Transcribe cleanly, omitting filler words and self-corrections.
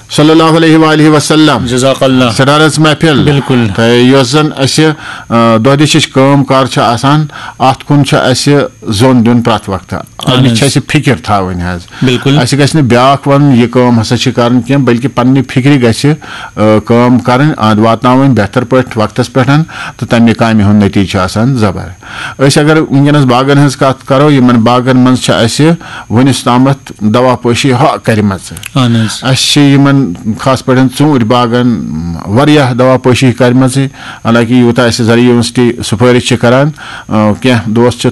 सल्लल्लाहु अलैहि वसल्लम जज़ाकल्लाह सदारत महफिल बिल्कुल तो यस जन असे दोदिश काम कार छ आसान अत कुन छ असे जोन दिन प्रत वक्त अमिच छ फिक्र थावन हज बिल्कुल असे गछ न ब्याख वन ये काम हसा छ करन के बल्कि पन्नी फिक्र गछ काम करन आद वातनावन बेहतर पट वक्तस पेठन तो तमे कामि हुन नतीजा आसान जबर अस अगर उनस बागन हज कत करो यमन बागन मन छ असे वनिस तामत दवा पोशी हा करमच असे यमन खास पे ूर बागन वारिया दवा पोशी करम हालांकि यूत जरी यूनिवर्सिटी सुपारिश करान क्या दोस्त